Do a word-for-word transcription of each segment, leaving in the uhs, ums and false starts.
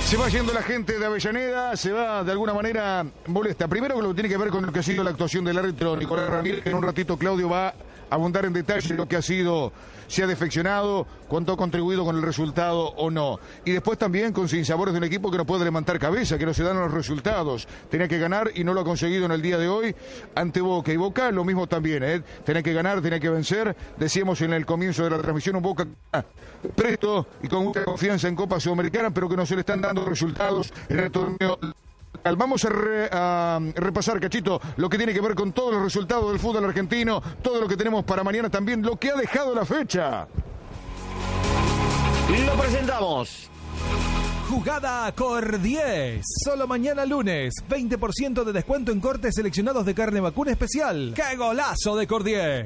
Se va yendo la gente de Avellaneda, se va de alguna manera molesta. Primero que lo que tiene que ver con lo que ha sido la actuación del árbitro Nicolás Ramírez, que en un ratito Claudio va a abundar en detalle lo que ha sido, si ha defeccionado, cuánto ha contribuido con el resultado o no. Y después también con sinsabores de un equipo que no puede levantar cabeza, que no se dan los resultados. Tenía que ganar y no lo ha conseguido en el día de hoy ante Boca. Y Boca lo mismo también, ¿eh? Tenía que ganar, tenía que vencer. Decíamos en el comienzo de la transmisión, un Boca presto y con mucha confianza en Copa Sudamericana, pero que no se le están dando resultados en el torneo. Vamos a, re, a repasar, Cachito, lo que tiene que ver con todos los resultados del fútbol argentino, todo lo que tenemos para mañana también, lo que ha dejado la fecha. Lo presentamos. Jugada Cor diez. Solo mañana lunes, veinte por ciento de descuento en cortes seleccionados de carne vacuna especial. ¡Qué golazo de Cor diez!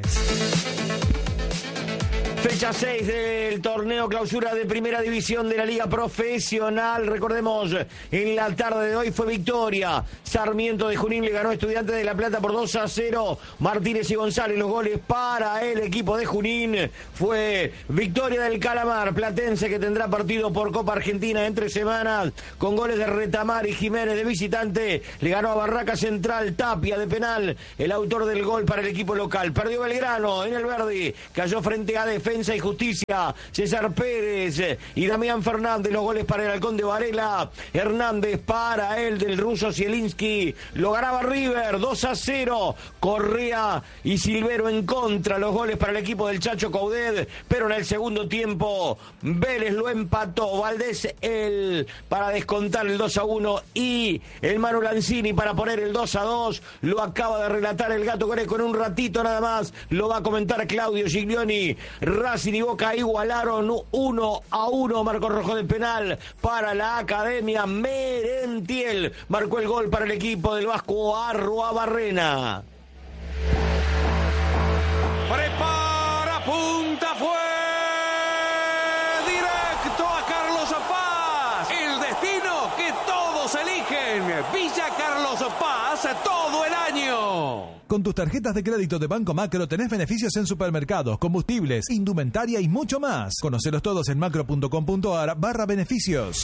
Fecha seis del torneo clausura de Primera División de la Liga Profesional. Recordemos, en la tarde de hoy fue victoria. Sarmiento de Junín le ganó a Estudiantes de La Plata por dos a cero. Martínez y González los goles para el equipo de Junín. Fue victoria del Calamar Platense, que tendrá partido por Copa Argentina entre semanas, con goles de Retamar y Jiménez de visitante. Le ganó a Barraca Central, Tapia de penal, el autor del gol para el equipo local. Perdió Belgrano en el Verdi, cayó frente a Defensa y Justicia. César Pérez y Damián Fernández los goles para el Halcón de Varela. Hernández para el del ruso Zielinski. Lo ganaba River dos a cero. Correa y Silvero en contra, los goles para el equipo del Chacho Coudet, pero en el segundo tiempo Vélez lo empató. Valdés el para descontar el dos a uno y el Manu Lanzini para poner el dos a dos. Lo acaba de relatar el Gato Greco en un ratito nada más. Lo va a comentar Claudio Giglioni. Racing y Boca igualaron uno a uno. Marcó rojo de penal para la Academia. Merentiel marcó el gol para el equipo del Vasco Arruabarrena. Prepara, punta, fue directo a Carlos Paz. El destino que todos eligen. Villa Carlos Paz todo el año. Con tus tarjetas de crédito de Banco Macro tenés beneficios en supermercados, combustibles, indumentaria y mucho más. Conocelos todos en macro.com.ar barra beneficios.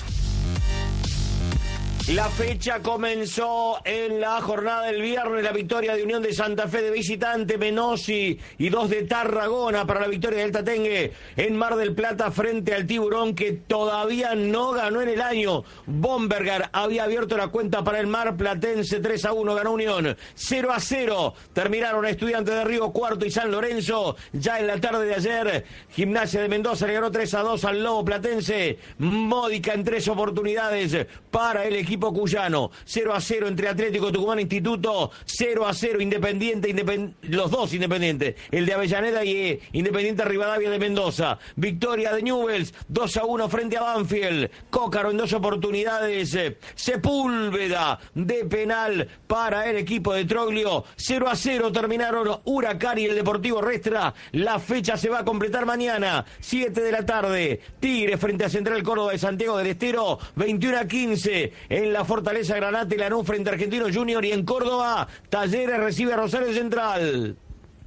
La fecha comenzó en la jornada del viernes, la victoria de Unión de Santa Fe de visitante, Menossi y dos de Tarragona para la victoria del Tatengue en Mar del Plata frente al Tiburón, que todavía no ganó en el año. Bombergar había abierto la cuenta para el Mar Platense, tres a uno ganó Unión, cero a cero terminaron Estudiantes de Río Cuarto y San Lorenzo. Ya en la tarde de ayer, Gimnasia de Mendoza le ganó tres a dos al Lobo Platense, módica en tres oportunidades para el equipo cuyano. cero a cero entre Atlético Tucumán e Instituto, cero a cero Independiente, Independ... los dos Independientes, el de Avellaneda y eh, Independiente Rivadavia de Mendoza. Victoria de Newell's, dos a uno frente a Banfield. Cócaro en dos oportunidades, eh, Sepúlveda de penal para el equipo de Troglio. cero a cero terminaron Huracán y el Deportivo Restra. La fecha se va a completar mañana, siete de la tarde. Tigre frente a Central Córdoba de Santiago del Estero, veintiuno a quince en la Fortaleza Granate, Lanús frente a Argentino Junior, y en Córdoba Talleres recibe a Rosario Central.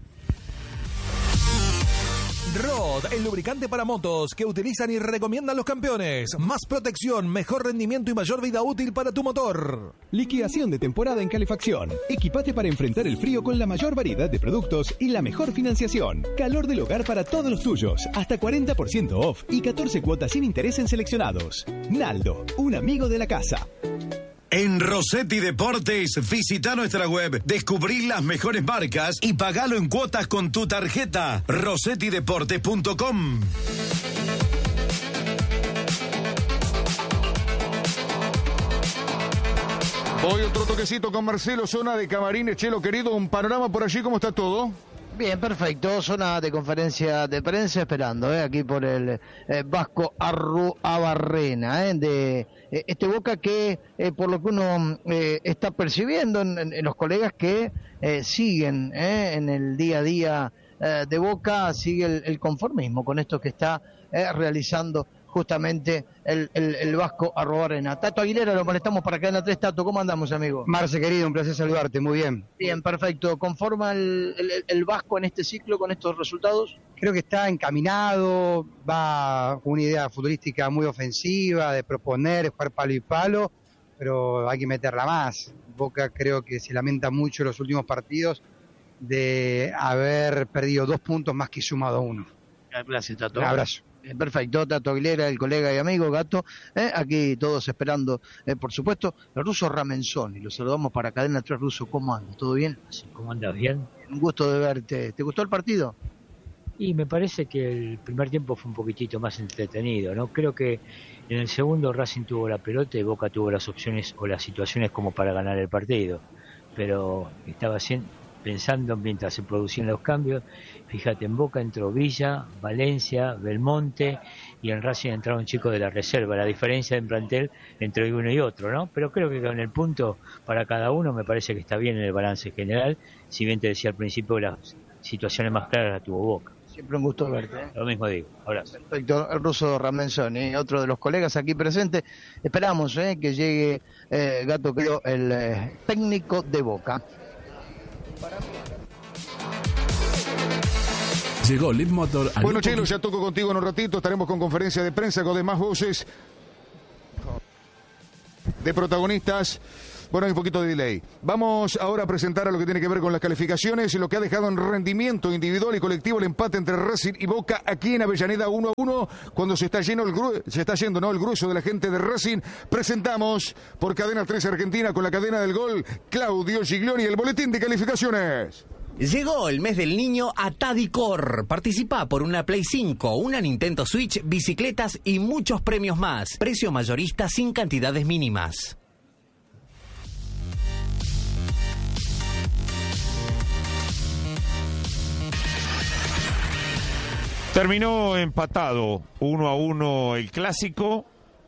Rod, el lubricante para motos que utilizan y recomiendan los campeones. Más protección, mejor rendimiento y mayor vida útil para tu motor. Liquidación de temporada en calefacción. Equipate para enfrentar el frío con la mayor variedad de productos y la mejor financiación. Calor del hogar para todos los tuyos. Hasta cuarenta por ciento off y catorce cuotas sin interés en seleccionados. Naldo, un amigo de la casa. En Rossetti Deportes, visita nuestra web, descubrí las mejores marcas y pagalo en cuotas con tu tarjeta. rossetti deportes punto com. Hoy otro toquecito con Marcelo, zona de Camarines. Chelo, querido, un panorama por allí, ¿cómo está todo? Bien, perfecto. Zona de conferencia de prensa esperando, ¿eh? Aquí por el eh, Vasco Arruabarrena, ¿eh? De eh, este Boca que, eh, por lo que uno eh, está percibiendo en, en, en los colegas que eh, siguen ¿eh? en el día a día eh, de Boca, sigue el, el conformismo con esto que está eh, realizando justamente el, el, el Vasco Arruabarrena. Tato Aguilera, lo molestamos para Cadena tres. Tato, ¿cómo andamos, amigo? Marce, querido, un placer saludarte, muy bien. Bien, perfecto. ¿Conforma el, el, el Vasco en este ciclo con estos resultados? Creo que está encaminado, va con una idea futbolística muy ofensiva, de proponer, de jugar palo y palo, pero hay que meterla más. Boca creo que se lamenta mucho en los últimos partidos de haber perdido dos puntos más que sumado uno. Gracias, Tato. Un abrazo. Perfecto, Tato Aguilera, el colega y amigo Gato, eh, aquí todos esperando, eh, por supuesto, el ruso Ramenzoni, lo saludamos para Cadena tres. Ruso, ¿cómo anda? ¿Todo bien? Sí, ¿cómo andas? ¿Bien? Un gusto de verte. ¿Te gustó el partido? Y me parece que el primer tiempo fue un poquitito más entretenido, ¿no? Creo que en el segundo Racing tuvo la pelota y Boca tuvo las opciones o las situaciones como para ganar el partido, pero estaba haciendo, pensando mientras se producían los cambios. Fíjate, en Boca entró Villa, Valencia, Belmonte, y en Racing entraron chicos de la reserva. La diferencia en plantel entre uno y otro, ¿no? Pero creo que con el punto para cada uno me parece que está bien en el balance general, si bien te decía al principio que las situaciones más claras las tuvo Boca. Siempre un gusto verte. ¿eh? Lo mismo digo. Abrazo. Perfecto, el ruso Ramenzoni, otro de los colegas aquí presentes. Esperamos eh, que llegue eh, Gato, creo, el eh, técnico de Boca. Llegó Lead Motor al Bueno, Chelo, ya toco contigo en un ratito. Estaremos con conferencia de prensa con demás voces de protagonistas. Bueno, hay un poquito de delay. Vamos ahora a presentar a lo que tiene que ver con las calificaciones y lo que ha dejado en rendimiento individual y colectivo el empate entre Racing y Boca aquí en Avellaneda uno a uno. Cuando se está lleno el gru- se está yendo, ¿no? El grueso de la gente de Racing. Presentamos por Cadena tres Argentina con la cadena del gol Claudio Giglioni el boletín de calificaciones. Llegó el mes del niño a Tadicor. Participa por una Play cinco, una Nintendo Switch, bicicletas y muchos premios más. Precio mayorista sin cantidades mínimas. Terminó empatado uno a uno el clásico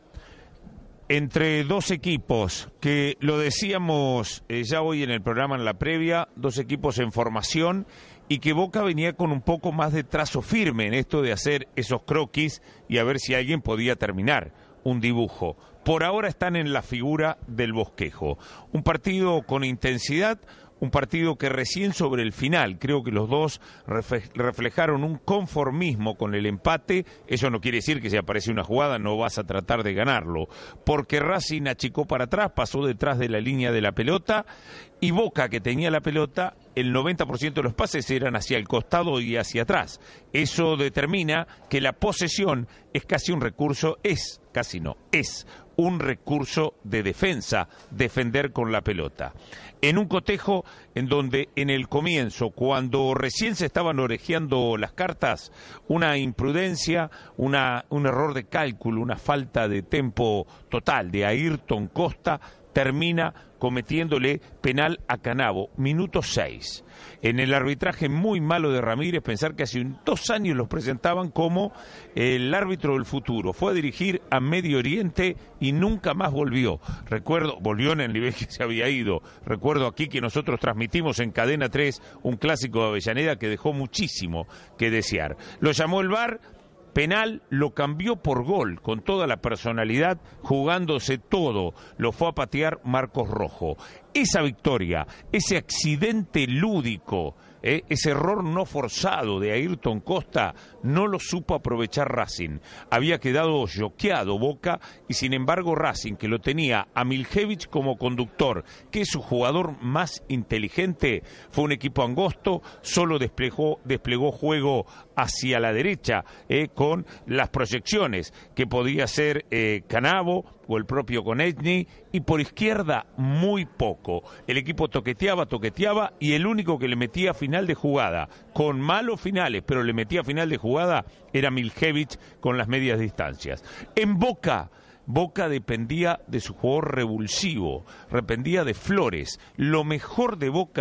entre dos equipos que lo decíamos eh, ya hoy en el programa en la previa, dos equipos en formación y que Boca venía con un poco más de trazo firme en esto de hacer esos croquis y a ver si alguien podía terminar un dibujo. Por ahora están en la figura del bosquejo. Un partido con intensidad, un partido que recién sobre el final, creo que los dos reflejaron un conformismo con el empate. Eso no quiere decir que si aparece una jugada no vas a tratar de ganarlo, porque Racing achicó para atrás, pasó detrás de la línea de la pelota, y Boca, que tenía la pelota, el noventa por ciento de los pases eran hacia el costado y hacia atrás. Eso determina que la posesión es casi un recurso, es, casi no, es un recurso de defensa, defender con la pelota. En un cotejo en donde en el comienzo, cuando recién se estaban orejeando las cartas, una imprudencia, una, un error de cálculo, una falta de tempo total de Ayrton Costa, termina cometiéndole penal a Canavo, minuto seis. En el arbitraje muy malo de Ramírez, pensar que hace dos años los presentaban como el árbitro del futuro. Fue a dirigir a Medio Oriente y nunca más volvió. Recuerdo, volvió en el nivel que se había ido. Recuerdo aquí que nosotros transmitimos en Cadena tres un clásico de Avellaneda que dejó muchísimo que desear. Lo llamó el V A R. Penal, lo cambió por gol, con toda la personalidad, jugándose todo, lo fue a patear Marcos Rojo. Esa victoria, ese accidente lúdico, eh, ese error no forzado de Ayrton Costa, no lo supo aprovechar Racing. Había quedado choqueado Boca, y sin embargo Racing, que lo tenía a Miljevich como conductor, que es su jugador más inteligente, fue un equipo angosto, solo desplegó, desplegó juego hacia la derecha, eh, con las proyecciones que podía ser eh, Canavo o el propio Konechny, y por izquierda muy poco. El equipo toqueteaba, toqueteaba, y el único que le metía final de jugada, con malos finales, pero le metía final de jugada, era Miljevich con las medias distancias. En Boca, Boca dependía de su jugador revulsivo, dependía de Flores. Lo mejor de Boca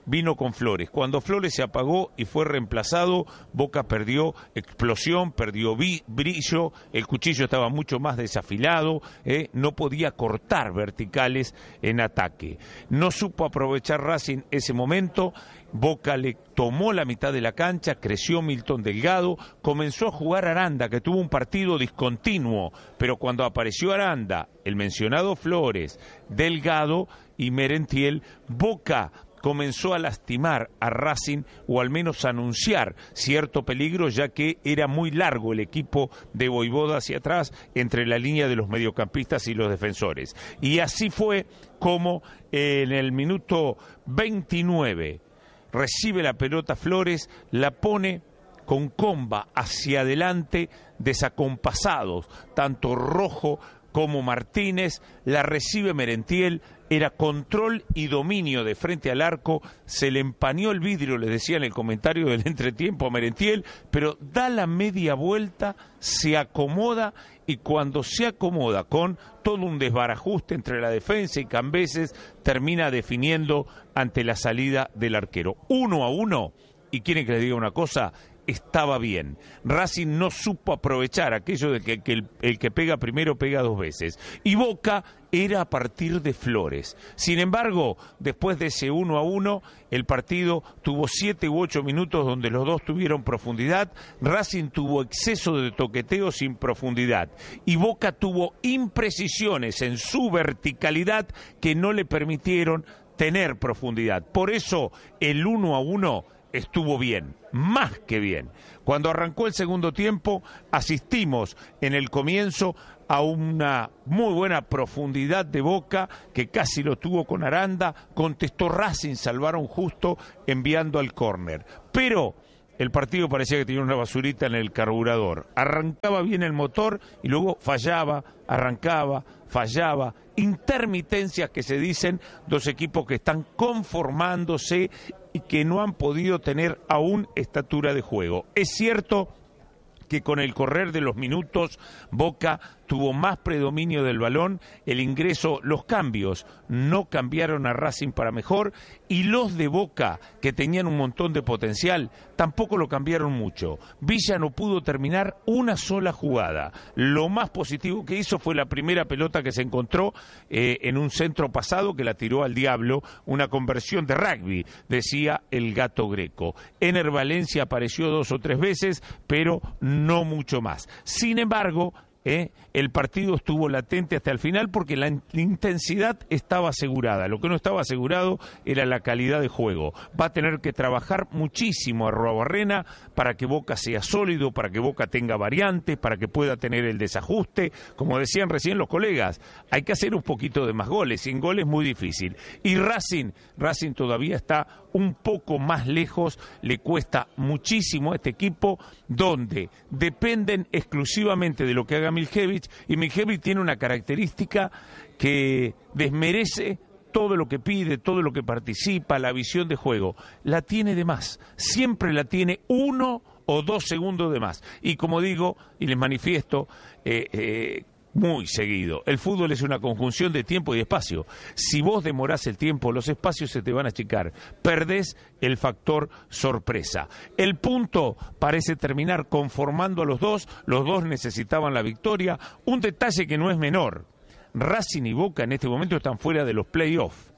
vino con Flores. Cuando Flores se apagó y fue reemplazado, Boca perdió explosión, perdió vi, brillo, el cuchillo estaba mucho más desafilado, eh, no podía cortar verticales en ataque. No supo aprovechar Racing ese momento. Boca le tomó la mitad de la cancha, creció Milton Delgado, comenzó a jugar Aranda, que tuvo un partido discontinuo, pero cuando apareció Aranda, el mencionado Flores, Delgado y Merentiel, Boca comenzó a lastimar a Racing, o al menos a anunciar cierto peligro, ya que era muy largo el equipo de Voivoda hacia atrás, entre la línea de los mediocampistas y los defensores. Y así fue como en el minuto veintinueve recibe la pelota Flores, la pone con comba hacia adelante, desacompasados, tanto Rojo como Martínez, la recibe Merentiel, era control y dominio de frente al arco, se le empañó el vidrio, le decía en el comentario del entretiempo a Merentiel, pero da la media vuelta, se acomoda, y cuando se acomoda con todo un desbarajuste entre la defensa y Cambeses, termina definiendo ante la salida del arquero. Uno a uno, y quieren que les diga una cosa, estaba bien. Racing no supo aprovechar aquello de que, que el, el que pega primero pega dos veces. Y Boca era a partir de Flores. Sin embargo, después de ese uno a uno, el partido tuvo siete u ocho minutos donde los dos tuvieron profundidad. Racing tuvo exceso de toqueteo sin profundidad. Y Boca tuvo imprecisiones en su verticalidad que no le permitieron tener profundidad. Por eso, el uno a uno estuvo bien, más que bien. Cuando arrancó el segundo tiempo, asistimos en el comienzo a una muy buena profundidad de Boca, que casi lo tuvo con Aranda, contestó Racing, salvaron justo enviando al córner. Pero el partido parecía que tenía una basurita en el carburador. Arrancaba bien el motor y luego fallaba, arrancaba, fallaba. Intermitencias que se dicen, dos equipos que están conformándose y que no han podido tener aún estatura de juego. Es cierto que con el correr de los minutos Boca tuvo más predominio del balón, el ingreso, los cambios no cambiaron a Racing para mejor, y los de Boca, que tenían un montón de potencial, tampoco lo cambiaron mucho. Villa no pudo terminar una sola jugada. Lo más positivo que hizo fue la primera pelota que se encontró eh, en un centro pasado, que la tiró al diablo, una conversión de rugby, decía el Gato Greco. Ener Valencia apareció dos o tres veces, pero no mucho más. Sin embargo, ¿Eh? el partido estuvo latente hasta el final porque la intensidad estaba asegurada. Lo que no estaba asegurado era la calidad de juego. Va a tener que trabajar muchísimo Arruabarrena para que Boca sea sólido, para que Boca tenga variantes, para que pueda tener el desajuste. Como decían recién los colegas, hay que hacer un poquito de más goles. Sin goles es muy difícil. Y Racing, Racing todavía está un poco más lejos, le cuesta muchísimo a este equipo, donde dependen exclusivamente de lo que haga Miljevich, y Miljevich tiene una característica que desmerece todo lo que pide, todo lo que participa, la visión de juego, la tiene de más, siempre la tiene uno o dos segundos de más, y como digo, y les manifiesto, eh, eh, muy seguido. El fútbol es una conjunción de tiempo y espacio. Si vos demorás el tiempo, los espacios se te van a achicar. Perdés el factor sorpresa. El punto parece terminar conformando a los dos. Los dos necesitaban la victoria. Un detalle que no es menor. Racing y Boca en este momento están fuera de los playoffs.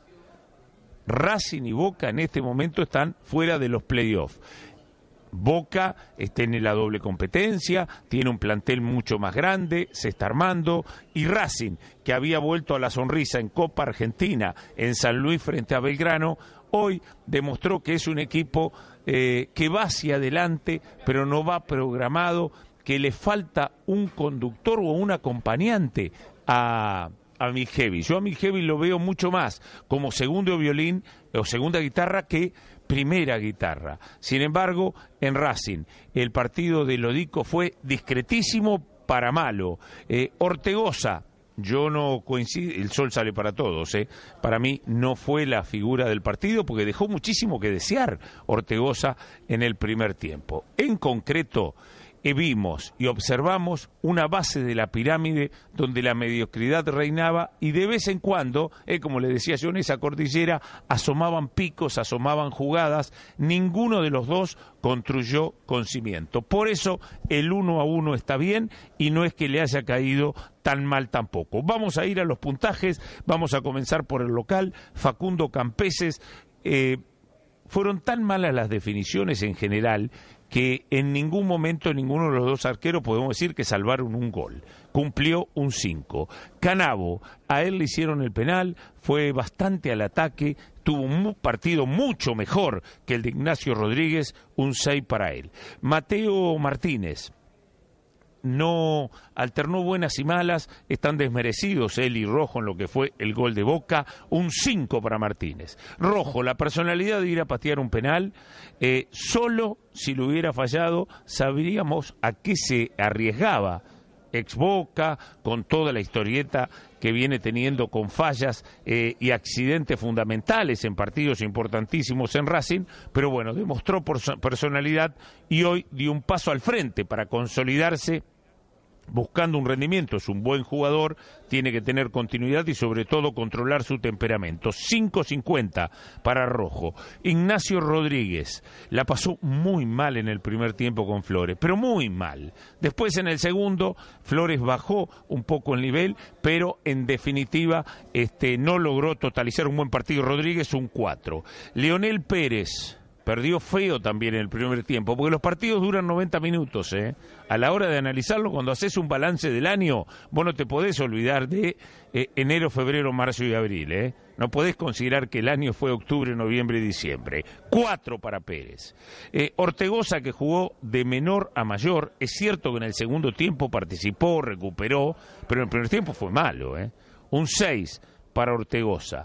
Racing y Boca en este momento están fuera de los playoffs. Boca está en la doble competencia, tiene un plantel mucho más grande, se está armando, y Racing, que había vuelto a la sonrisa en Copa Argentina, en San Luis frente a Belgrano, hoy demostró que es un equipo eh, que va hacia adelante, pero no va programado, que le falta un conductor o un acompañante a... a Miljevich. Yo a Miljevich lo veo mucho más como segundo violín o segunda guitarra que primera guitarra. Sin embargo, en Racing, el partido de Lodico fue discretísimo para malo. Eh, Ortegoza, yo no coincido, el sol sale para todos, ¿eh? Para mí no fue la figura del partido porque dejó muchísimo que desear Ortegoza en el primer tiempo. En concreto, eh, vimos y observamos una base de la pirámide donde la mediocridad reinaba y de vez en cuando, eh, como le decía yo, en esa cordillera asomaban picos, asomaban jugadas, ninguno de los dos construyó con cimiento. Por eso el uno a uno está bien y no es que le haya caído tan mal tampoco. Vamos a ir a los puntajes, vamos a comenzar por el local. Facundo Campeses, eh, fueron tan malas las definiciones en general que en ningún momento ninguno de los dos arqueros podemos decir que salvaron un gol. Cumplió un cinco. Canavo, a él le hicieron el penal, fue bastante al ataque, tuvo un partido mucho mejor que el de Ignacio Rodríguez, un seis para él. Mateo Martínez no alternó buenas y malas, están desmerecidos él y Rojo en lo que fue el gol de Boca, un cinco para Martínez. Rojo, la personalidad de ir a patear un penal, eh, solo si lo hubiera fallado sabríamos a qué se arriesgaba. Ex Boca, con toda la historieta que viene teniendo con fallas eh, y accidentes fundamentales en partidos importantísimos en Racing, pero bueno, demostró por personalidad y hoy dio un paso al frente para consolidarse buscando un rendimiento. Es un buen jugador, tiene que tener continuidad y sobre todo controlar su temperamento. cinco cincuenta para Rojo. Ignacio Rodríguez la pasó muy mal en el primer tiempo con Flores, pero muy mal. Después en el segundo Flores bajó un poco el nivel, pero en definitiva este, no logró totalizar un buen partido. Rodríguez un cuatro. Leonel Pérez perdió feo también en el primer tiempo, porque los partidos duran noventa minutos, ¿eh? A la hora de analizarlo, cuando haces un balance del año, vos no te podés olvidar de eh, enero, febrero, marzo y abril, ¿eh? No podés considerar que el año fue octubre, noviembre y diciembre. Cuatro para Pérez. Eh, Ortegoza, que jugó de menor a mayor, es cierto que en el segundo tiempo participó, recuperó, pero en el primer tiempo fue malo, ¿eh? Un seis para Ortegoza.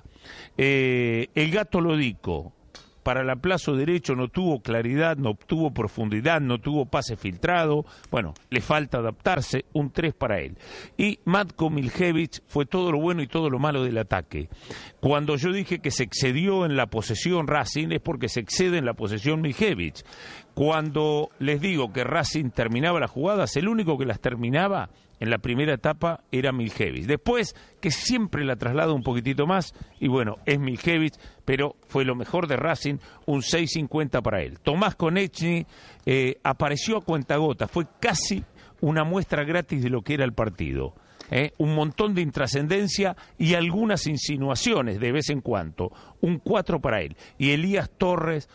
Eh, el Gato Lodico, para el aplazo derecho no tuvo claridad, no tuvo profundidad, no tuvo pase filtrado, bueno, le falta adaptarse, un tres para él. Y Matko Miljevic fue todo lo bueno y todo lo malo del ataque. Cuando yo dije que se excedió en la posesión Racing es porque se excede en la posesión Miljevic. Cuando les digo que Racing terminaba las jugadas, el único que las terminaba en la primera etapa era Miljevic. Después, que siempre la traslada un poquitito más, y bueno, es Miljevic, pero fue lo mejor de Racing, un seis cincuenta para él. Tomás Konechny eh, apareció a cuentagotas, fue casi una muestra gratis de lo que era el partido. ¿eh? Un montón de intrascendencia y algunas insinuaciones de vez en cuando. Un cuatro para él. Y Elías Torres,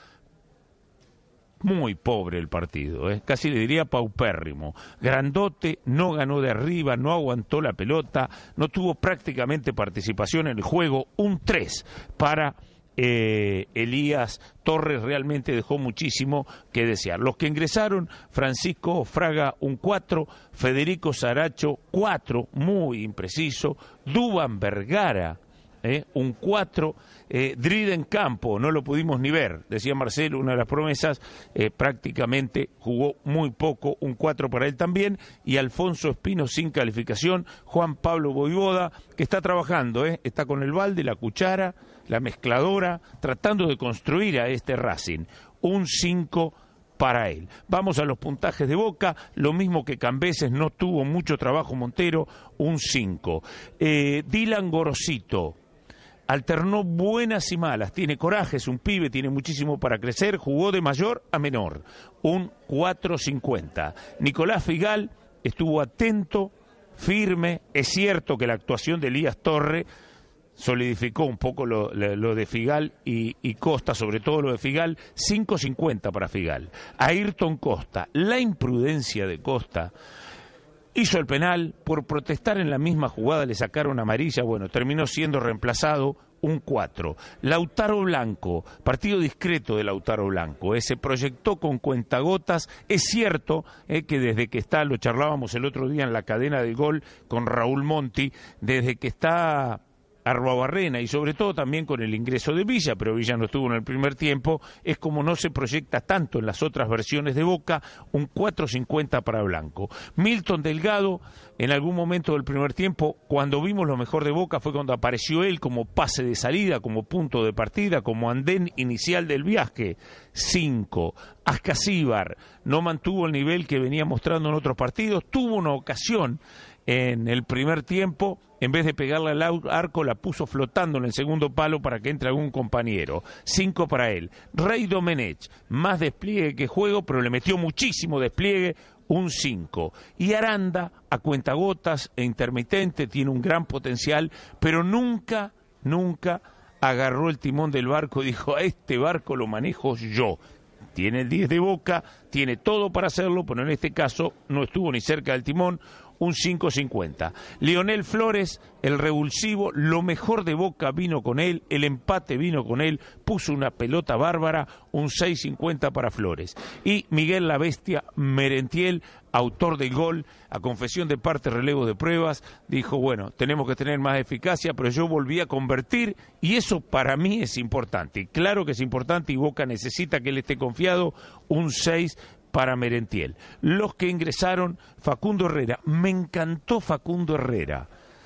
muy pobre el partido, ¿eh? Casi le diría paupérrimo. Grandote, no ganó de arriba, no aguantó la pelota, no tuvo prácticamente participación en el juego. Un tres para eh, Elías Torres, realmente dejó muchísimo que desear. Los que ingresaron, Francisco Fraga, un cuatro, Federico Saracho, cuatro, muy impreciso, Duván Vergara, Eh, un cuatro, eh, Driden Campo, no lo pudimos ni ver, decía Marcelo, una de las promesas, eh, prácticamente jugó muy poco, un cuatro para él también, y Alfonso Espino sin calificación. Juan Pablo Voivoda, que está trabajando, eh, está con el balde, la cuchara, la mezcladora, tratando de construir a este Racing, un cinco para él. Vamos a los puntajes de Boca, lo mismo que Cambeses, no tuvo mucho trabajo Montero, un cinco. Eh, Dylan Gorosito alternó buenas y malas, tiene coraje, es un pibe, tiene muchísimo para crecer, jugó de mayor a menor, un cuatro cincuenta. Nicolás Figal estuvo atento, firme, es cierto que la actuación de Elías Torre solidificó un poco lo, lo, lo de Figal y, y Costa, sobre todo lo de Figal, cinco cincuenta para Figal. Ayrton Costa, la imprudencia de Costa, hizo el penal, por protestar en la misma jugada le sacaron amarilla, bueno, terminó siendo reemplazado, un cuatro. Lautaro Blanco, partido discreto de Lautaro Blanco, eh, se proyectó con cuentagotas, es cierto eh, que desde que está, lo charlábamos el otro día en la cadena de gol con Raúl Monti, desde que está Arruabarrena y sobre todo también con el ingreso de Villa, pero Villa no estuvo en el primer tiempo, es como no se proyecta tanto en las otras versiones de Boca, un cuatro cincuenta para Blanco. Milton Delgado, en algún momento del primer tiempo, cuando vimos lo mejor de Boca fue cuando apareció él como pase de salida, como punto de partida, como andén inicial del viaje, cinco. Ascasíbar no mantuvo el nivel que venía mostrando en otros partidos, tuvo una ocasión en el primer tiempo, en vez de pegarle al arco, la puso flotando en el segundo palo para que entre algún compañero. Cinco para él. Rey Domenech, más despliegue que juego, pero le metió muchísimo despliegue, un cinco. Y Aranda, a cuentagotas e intermitente, tiene un gran potencial, pero nunca, nunca agarró el timón del barco y dijo, a este barco lo manejo yo. Tiene el diez de Boca, tiene todo para hacerlo, pero en este caso no estuvo ni cerca del timón, un cinco cincuenta. Leonel Flores, el revulsivo, lo mejor de Boca vino con él, el empate vino con él, puso una pelota bárbara, un seis cincuenta para Flores. Y Miguel La Bestia Merentiel, autor del gol, a confesión de parte, relevo de pruebas, dijo, bueno, tenemos que tener más eficacia, pero yo volví a convertir y eso para mí es importante. Y claro que es importante y Boca necesita que él esté confiado, un seis para Merentiel. Los que ingresaron, Facundo Herrera, me encantó Facundo Herrera.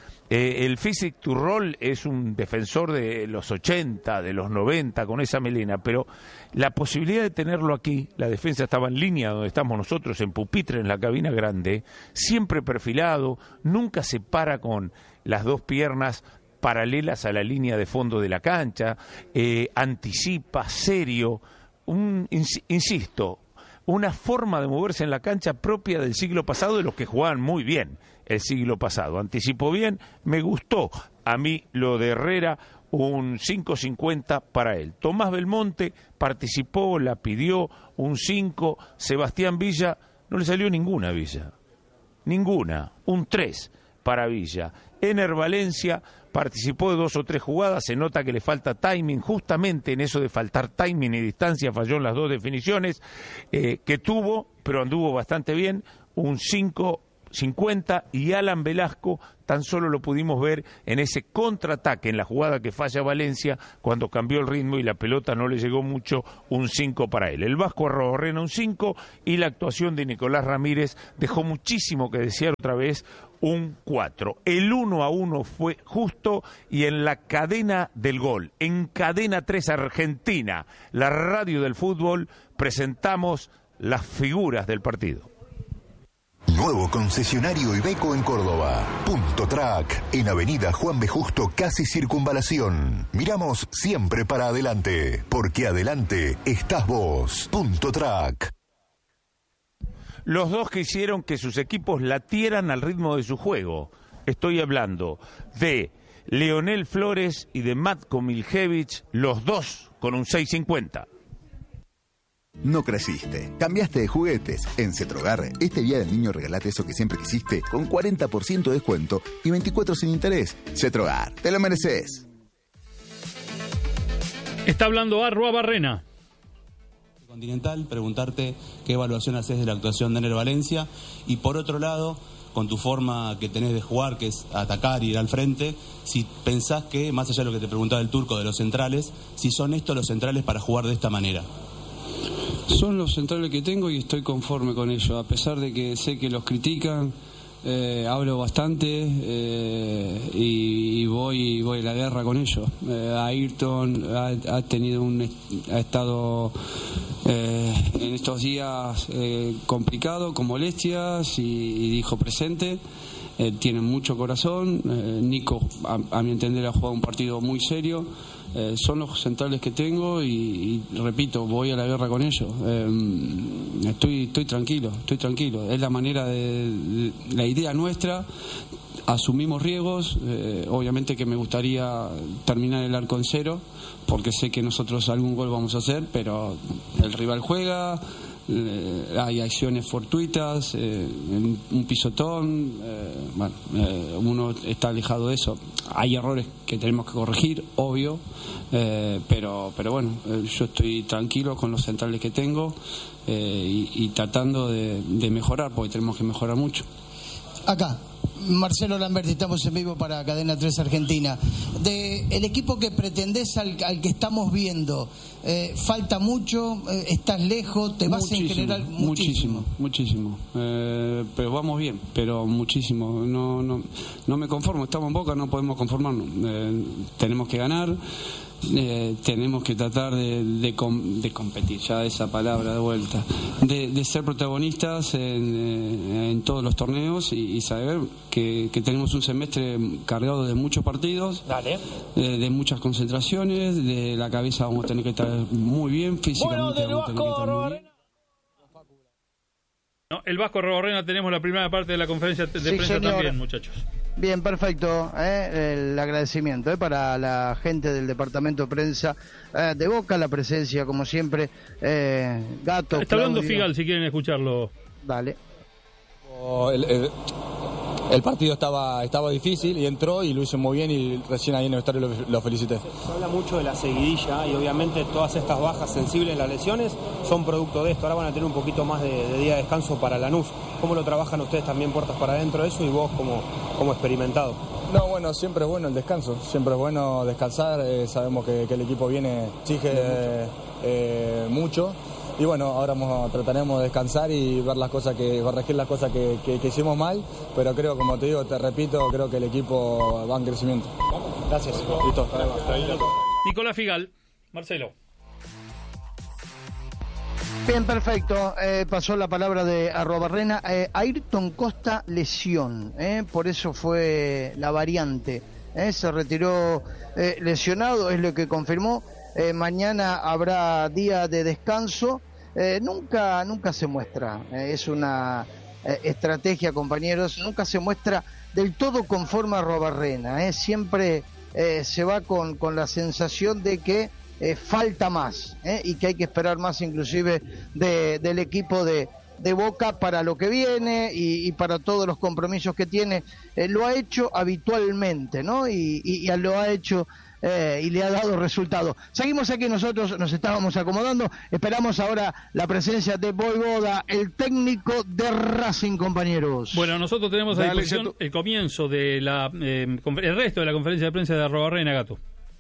Eh, el Physic to Roll es un defensor de los ochenta, de los noventa, con esa melena, pero la posibilidad de tenerlo aquí, la defensa estaba en línea donde estamos nosotros, en pupitre, en la cabina grande, siempre perfilado, nunca se para con las dos piernas paralelas a la línea de fondo de la cancha, eh, anticipa, serio, un, ins- insisto, una forma de moverse en la cancha propia del siglo pasado, de los que jugaban muy bien el siglo pasado. Anticipó bien, me gustó a mí lo de Herrera, un cinco cincuenta para él. Tomás Belmonte participó, la pidió, un cinco. Sebastián Villa, no le salió ninguna Villa, ninguna, un tres para Villa. Ener Valencia participó de dos o tres jugadas, se nota que le falta timing, justamente en eso de faltar timing y distancia falló en las dos definiciones eh, que tuvo, pero anduvo bastante bien, un cinco cincuenta, y Alan Velasco tan solo lo pudimos ver en ese contraataque, en la jugada que falla Valencia, cuando cambió el ritmo y la pelota no le llegó mucho, un cinco para él. El Vasco Arruabarrena un cinco, y la actuación de Nicolás Ramírez dejó muchísimo que desear otra vez, un cuatro. El uno a uno fue justo, y en la cadena del gol, en Cadena tres Argentina, la radio del fútbol, presentamos las figuras del partido. Nuevo concesionario Iveco en Córdoba. Punto Track, en Avenida Juan B. Justo, casi Circunvalación. Miramos siempre para adelante, porque adelante estás vos. Punto Track. Los dos que hicieron que sus equipos latieran al ritmo de su juego. Estoy hablando de Leonel Flores y de Matko Miljevic, los dos con un seis cincuenta. No creciste, cambiaste de juguetes. En Cetrogar, este día del niño regalate eso que siempre quisiste con cuarenta por ciento de descuento y veinticuatro sin interés. Cetrogar, te lo mereces. Está hablando Arruabarrena. Continental, preguntarte qué evaluación haces de la actuación de Ener Valencia, y por otro lado, con tu forma que tenés de jugar, que es atacar y ir al frente, si pensás que, más allá de lo que te preguntaba el turco de los centrales, si son estos los centrales para jugar de esta manera. Son los centrales que tengo y estoy conforme con ello, a pesar de que sé que los critican, eh, hablo bastante eh, y, y voy voy a la guerra con ellos. Eh, Ayrton ha, ha tenido un ha estado eh, en estos días eh, complicado, con molestias, y, y dijo presente. Eh, tienen mucho corazón. eh, Nico, a, a mi entender, ha jugado un partido muy serio. Eh, son los centrales que tengo y, y repito, voy a la guerra con ellos. Eh, estoy estoy tranquilo, estoy tranquilo. Es la manera de, de la idea nuestra. Asumimos riesgos. Eh, obviamente que me gustaría terminar el arco en cero, porque sé que nosotros algún gol vamos a hacer, pero el rival juega. Eh, hay acciones fortuitas, eh, un pisotón, eh, bueno, eh, uno está alejado de eso. Hay errores que tenemos que corregir, obvio, eh, pero pero bueno, eh, yo estoy tranquilo con los centrales que tengo eh, y, y tratando de, de mejorar, porque tenemos que mejorar mucho. Acá, Marcelo Lamberti, estamos en vivo para Cadena tres Argentina. De el equipo que pretendés al, al que estamos viendo, eh, ¿falta mucho? Eh, ¿Estás lejos? ¿Te vas muchísimo, en general? Muchísimo, muchísimo. muchísimo. Eh, pero vamos bien, pero muchísimo. No, no, no me conformo, estamos en Boca, no podemos conformarnos. Eh, tenemos que ganar. Eh, tenemos que tratar de, de, com de competir, ya esa palabra de vuelta, de, de ser protagonistas en, eh, en todos los torneos y, y saber que, que tenemos un semestre cargado de muchos partidos, Dale. De, de muchas concentraciones, de la cabeza vamos a tener que estar muy bien, físicamente Bueno, vamos a tener que estar muy bien. No, el Vasco Arruabarrena, tenemos la primera parte de la conferencia de Sí, prensa señor. también, muchachos. Bien, perfecto. ¿eh? El agradecimiento ¿eh? para la gente del departamento de prensa eh, de Boca, la presencia, como siempre, eh, Gato. Está hablando Claudio. Figal, si quieren escucharlo. Dale. El, el, el partido estaba estaba difícil y entró y lo hizo muy bien y recién ahí en el estadio lo, lo felicité. Se habla mucho de la seguidilla y obviamente todas estas bajas sensibles en las lesiones son producto de esto. Ahora van a tener un poquito más de, de día de descanso para Lanús. ¿Cómo lo trabajan ustedes también puertas para adentro de eso y vos como, como experimentado? No, bueno, siempre es bueno el descanso, siempre es bueno descansar, eh, sabemos que, que el equipo viene, exige eh, eh, mucho. Y bueno, ahora vamos, trataremos de descansar y ver las cosas que, corregir las cosas que, que, que hicimos mal, pero creo, como te digo, te repito, creo que el equipo va en crecimiento. Gracias. Listo. Nicolás Figal, Marcelo. Bien, perfecto. Eh, pasó la palabra de Arruabarrena. Eh, Ayrton Costa, lesión. Eh, por eso fue la variante. Eh, se retiró eh, lesionado, es lo que confirmó. Eh, mañana habrá día de descanso. Eh, nunca, nunca se muestra. Eh, es una eh, estrategia, compañeros. Nunca se muestra del todo conforme a Arruabarrena. Eh, siempre eh, se va con, con la sensación de que Eh, falta más eh, y que hay que esperar más inclusive de, del equipo de, de Boca para lo que viene y, y para todos los compromisos que tiene. Eh, lo ha hecho habitualmente, ¿no? Y, y, y lo ha hecho eh, y le ha dado resultado. Seguimos aquí, nosotros nos estábamos acomodando, esperamos ahora la presencia de Voivoda, el técnico de Racing, compañeros. Bueno, nosotros tenemos a Dale, disposición Gato. el comienzo de la eh, confer- el resto de la conferencia de prensa de Arruabarrena, Gato.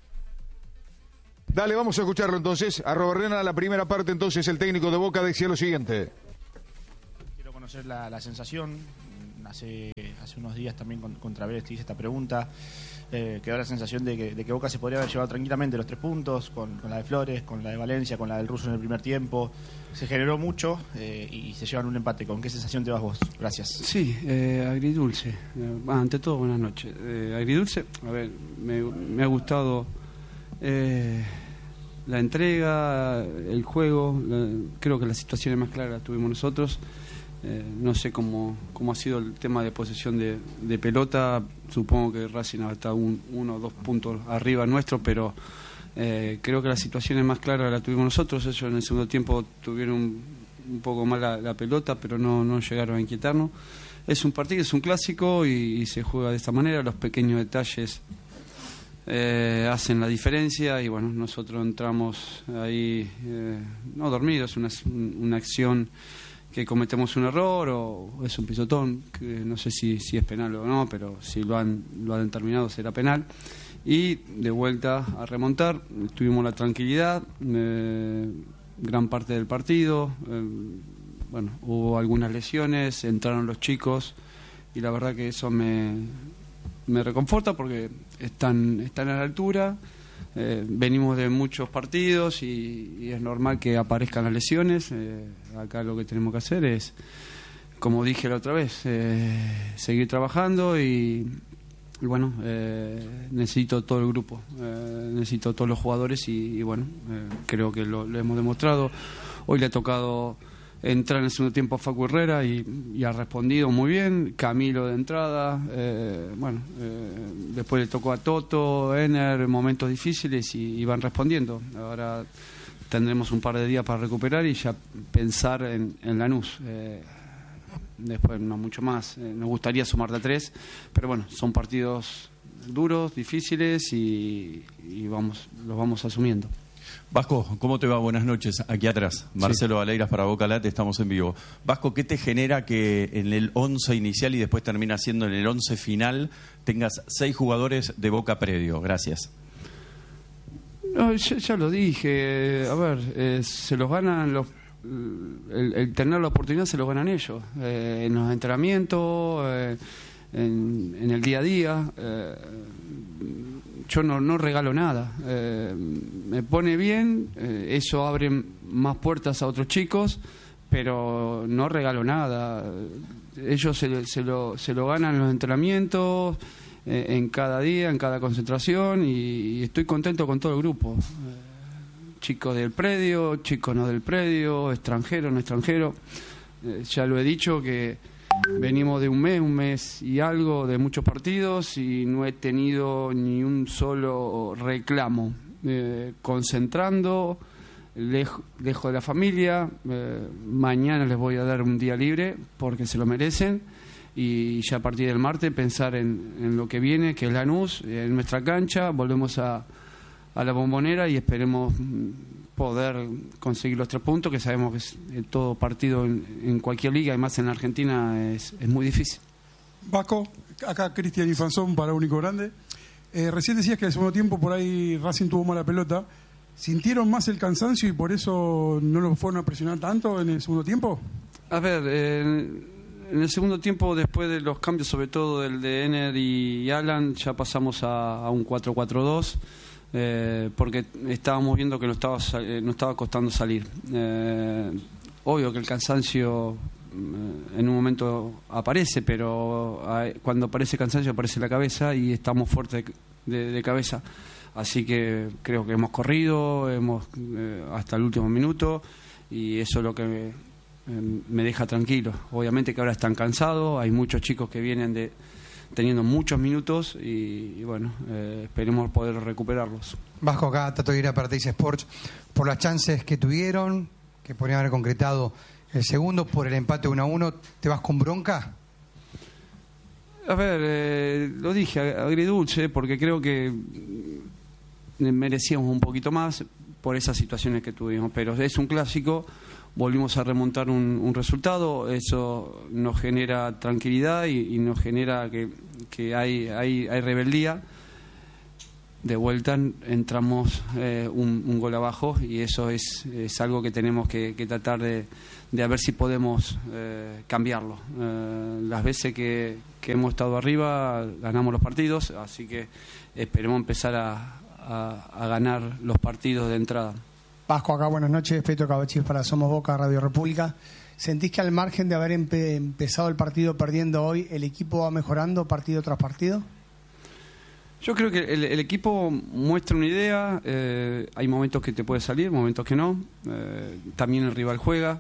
Dale, vamos a escucharlo entonces. Arruabarrena, la primera parte, entonces el técnico de Boca decía lo siguiente. Quiero conocer la, la sensación. Hace, hace unos días también con, contra Vélez te hice esta pregunta. Eh, quedó la sensación de que, de que Boca se podría haber llevado tranquilamente los tres puntos, con, con la de Flores, con la de Valencia, con la del Ruso en el primer tiempo. Se generó mucho eh, y se llevan un empate. ¿Con qué sensación te vas vos? Gracias. Sí, eh, agridulce. Eh, ante todo, buenas noches. Eh, agridulce, a ver, me, me ha gustado eh, la entrega, el juego. La, creo que las situaciones más claras las tuvimos nosotros. Eh, no sé cómo, cómo ha sido el tema de posesión de, de pelota. Supongo que Racing está un, uno o dos puntos arriba nuestro, pero eh, creo que las situaciones más claras las tuvimos nosotros. Ellos en el segundo tiempo tuvieron un, un poco más la, la pelota, pero no, no llegaron a inquietarnos. Es un partido, es un clásico y, y se juega de esta manera. Los pequeños detalles eh, hacen la diferencia y bueno, nosotros entramos ahí eh, no dormidos, una, una acción que cometemos un error o es un pisotón, que no sé si, si es penal o no, pero si lo han, lo han determinado será penal. Y de vuelta a remontar, tuvimos la tranquilidad, eh, gran parte del partido, eh, bueno, hubo algunas lesiones, entraron los chicos y la verdad que eso me, me reconforta porque están, están a la altura. Eh, venimos de muchos partidos y, y es normal que aparezcan las lesiones. Eh, acá lo que tenemos que hacer es, como dije la otra vez, eh, seguir trabajando y, y bueno, eh, necesito todo el grupo, eh, necesito todos los jugadores y, y bueno, eh, creo que lo, lo hemos demostrado. Hoy le ha tocado entrar en el segundo tiempo a Facu Herrera y, y ha respondido muy bien. Camilo de entrada, eh, bueno, eh, después le tocó a Toto, Ener, momentos difíciles y, y van respondiendo. Ahora tendremos un par de días para recuperar y ya pensar en, en Lanús. Eh, después no mucho más. Eh, nos gustaría sumar de a tres, pero bueno, son partidos duros, difíciles y, y vamos, los vamos asumiendo. Vasco, ¿cómo te va? Buenas noches. Aquí atrás, Marcelo Valeiras para Boca Late, estamos en vivo. Vasco, ¿qué te genera que en el once inicial y después termina siendo en el once final tengas seis jugadores de Boca predio? Gracias. No, ya, ya lo dije, a ver, eh, se los ganan los... El, el tener la oportunidad se lo ganan ellos, eh, en los entrenamientos, eh, en, en el día a día. Eh, yo no, no regalo nada, eh, me pone bien, eh, eso abre más puertas a otros chicos, pero no regalo nada. Ellos se, se, lo, se lo ganan en los entrenamientos, eh, en cada día, en cada concentración, y, y estoy contento con todo el grupo. Chicos del predio, chicos no del predio, extranjeros, no extranjeros. Eh, ya lo he dicho que venimos de un mes, un mes y algo de muchos partidos y no he tenido ni un solo reclamo. Eh, concentrando, lejos, lejos de la familia. Eh, mañana les voy a dar un día libre porque se lo merecen. Y ya a partir del martes pensar en, en lo que viene, que es Lanús, en nuestra cancha. Volvemos a a la Bombonera y esperemos poder conseguir los tres puntos, que sabemos que es, eh, todo partido en, en cualquier liga, además en Argentina, es, es muy difícil. Vasco, acá Cristian Infanzón para Único Grande. Eh, recién decías que en el segundo tiempo por ahí Racing tuvo mala pelota. ¿Sintieron más el cansancio y por eso no lo fueron a presionar tanto en el segundo tiempo? A ver, eh, en el segundo tiempo, después de los cambios, sobre todo del de Ener y Alan, ya pasamos a, a un cuatro cuatro dos. Eh, porque estábamos viendo que nos estaba, eh, nos estaba costando salir. Eh, obvio que el cansancio eh, en un momento aparece, pero eh, cuando aparece cansancio aparece la cabeza y estamos fuertes de, de, de cabeza. Así que creo que hemos corrido hemos eh, hasta el último minuto y eso es lo que me, eh, me deja tranquilo. Obviamente que ahora están cansados, hay muchos chicos que vienen de teniendo muchos minutos y, y bueno, eh, esperemos poder recuperarlos. Vasco, acá Tato Ira para Teis Sports. Por las chances que tuvieron, que podrían haber concretado el segundo, por el empate uno a uno, ¿te vas con bronca? A ver, eh, lo dije, agridulce, porque creo que merecíamos un poquito más por esas situaciones que tuvimos, pero es un clásico. Volvimos a remontar un, un resultado, eso nos genera tranquilidad y, y nos genera que, que hay, hay, hay rebeldía. De vuelta entramos eh, un, un gol abajo y eso es, es algo que tenemos que, que tratar de, de a ver si podemos eh, cambiarlo. Eh, las veces que, que hemos estado arriba ganamos los partidos, así que esperemos empezar a, a, a ganar los partidos de entrada. Vasco, acá buenas noches, Petro Cabachís para Somos Boca, Radio República. ¿Sentís que al margen de haber empe empezado el partido perdiendo hoy, el equipo va mejorando partido tras partido? Yo creo que el, el equipo muestra una idea, eh, hay momentos que te puede salir, momentos que no, eh, también el rival juega,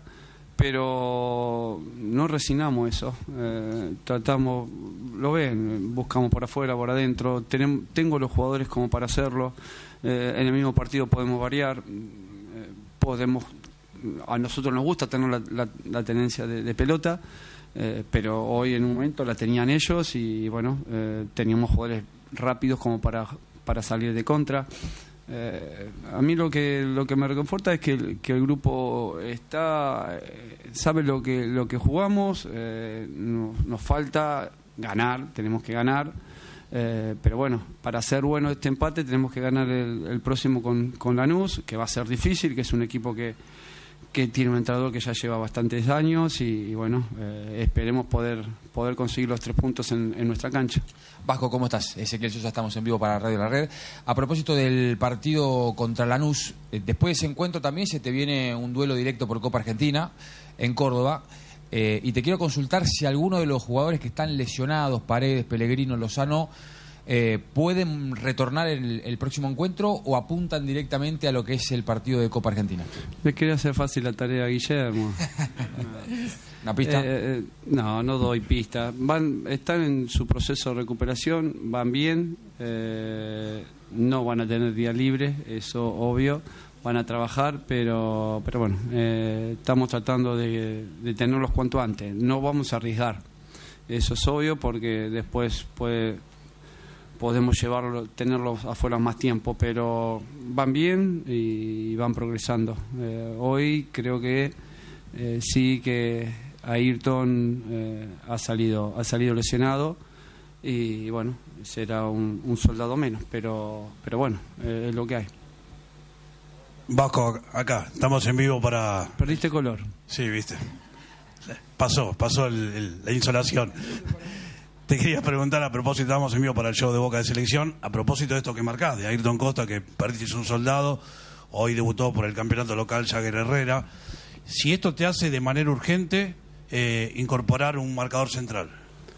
pero no resignamos eso, eh, tratamos, lo ven, buscamos por afuera, por adentro, tenemos, tengo los jugadores como para hacerlo, eh, en el mismo partido podemos variar, eh, podemos, a nosotros nos gusta tener la, la, la tenencia de, de pelota, eh, pero hoy en un momento la tenían ellos y bueno, eh, teníamos jugadores rápidos como para para salir de contra. Eh, a mí lo que lo que me reconforta es que el, que el grupo está eh, sabe lo que lo que jugamos, eh, no, nos falta ganar, tenemos que ganar, eh, pero bueno, para hacer bueno este empate tenemos que ganar el, el próximo con, con Lanús, que va a ser difícil, que es un equipo que que tiene un entrenador que ya lleva bastantes años y, y bueno, eh, esperemos poder poder conseguir los tres puntos en, en nuestra cancha. Vasco, ¿cómo estás? Ezequiel Sosa, estamos en vivo para Radio La Red. A propósito del partido contra Lanús, eh, después de ese encuentro también se te viene un duelo directo por Copa Argentina en Córdoba, eh, y te quiero consultar si alguno de los jugadores que están lesionados, Paredes, Pellegrino, Lozano, Eh, ¿pueden retornar el, el próximo encuentro o apuntan directamente a lo que es el partido de Copa Argentina? Le quería hacer fácil la tarea a Guillermo. ¿Una pista? Eh, eh, no, no doy pista. Van, están en su proceso de recuperación, van bien, eh, no van a tener día libre, eso obvio, van a trabajar, pero pero bueno, eh, estamos tratando de, de tenerlos cuanto antes. No vamos a arriesgar, eso es obvio, porque después puede... podemos llevarlo, tenerlos afuera más tiempo, pero van bien y van progresando. Eh, hoy creo que eh, sí que Ayrton eh, ha salido ha salido lesionado y bueno, será un, un soldado menos, pero pero bueno, eh, es lo que hay. Vasco, acá, estamos en vivo para... Perdiste color. Sí, viste. Pasó, pasó el, el, la insolación. Te quería preguntar a propósito, estamos en vivo para el show de Boca de Selección, a propósito de esto que marcás, de Ayrton Costa, que perdiste un soldado, hoy debutó por el campeonato local Jagger Herrera. Si esto te hace de manera urgente eh, incorporar un marcador central.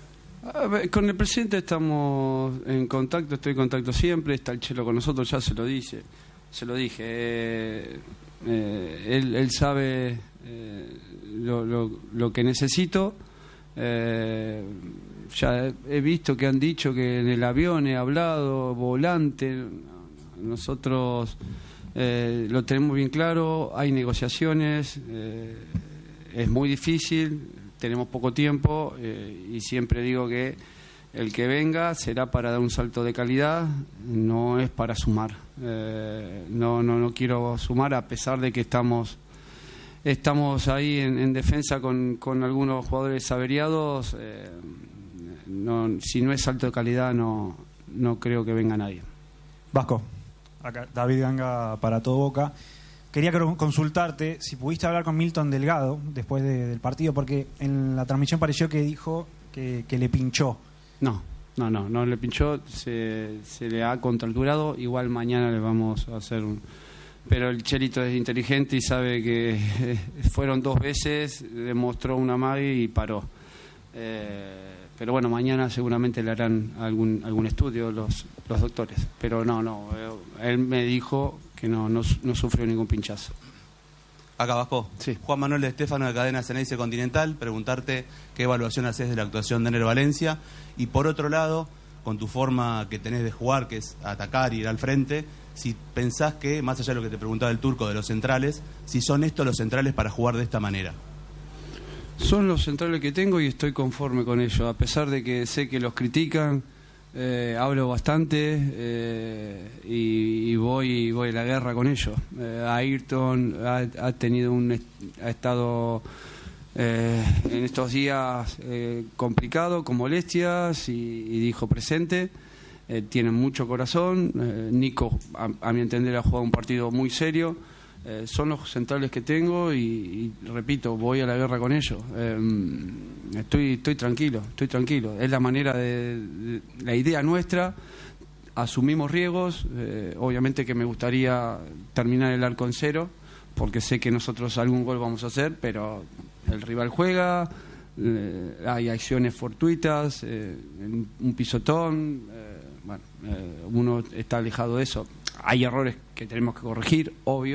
A ver, con el presidente estamos en contacto, estoy en contacto siempre, está el Chelo con nosotros, ya se lo dice, se lo dije. Eh, eh, él, él sabe eh, lo, lo, lo que necesito. Eh, ya he visto que han dicho que en el avión he hablado, volante, nosotros eh, lo tenemos bien claro, hay negociaciones, eh, es muy difícil, tenemos poco tiempo eh, y siempre digo que el que venga será para dar un salto de calidad, no es para sumar. Eh, no, no, no quiero sumar a pesar de que estamos estamos ahí en, en defensa con, con algunos jugadores averiados. Eh, no, si no es salto de calidad no, no creo que venga nadie. Vasco, acá David Ganga para Todo Boca. Quería consultarte si pudiste hablar con Milton Delgado después de, del partido, porque en la transmisión pareció que dijo que, que le pinchó. No, no, no, no le pinchó, se, se le ha contracturado, igual mañana le vamos a hacer un... Pero el Chelito es inteligente y sabe que fueron dos veces, demostró una magia y paró. Eh, pero bueno, mañana seguramente le harán algún algún estudio los, los doctores. Pero no, no, él me dijo que no, no, no sufrió ningún pinchazo. Acá Vasco, sí. Juan Manuel de Estéfano de Cadena Ceneice Continental, preguntarte qué evaluación haces de la actuación de Ener Valencia y por otro lado, con tu forma que tenés de jugar, que es atacar y ir al frente, si pensás que, más allá de lo que te preguntaba el turco de los centrales, si son estos los centrales para jugar de esta manera. Son los centrales que tengo y estoy conforme con ellos, a pesar de que sé que los critican. Eh, hablo bastante eh, y, y voy voy a la guerra con ellos. Eh, Ayrton ha, ha tenido un ha estado eh, en estos días eh, complicado con molestias y, y dijo presente. Eh, tienen mucho corazón. Eh, Nico, a, a mi entender, ha jugado un partido muy serio. Eh, son los centrales que tengo y, y repito, voy a la guerra con ellos. Eh, estoy estoy tranquilo, estoy tranquilo. Es la manera de, de la idea nuestra. Asumimos riesgos. Eh, obviamente que me gustaría terminar el arco en cero, porque sé que nosotros algún gol vamos a hacer, pero el rival juega. Eh, hay acciones fortuitas, eh, un pisotón. Eh, bueno, eh, uno está alejado de eso. Hay errores que tenemos que corregir, obvio.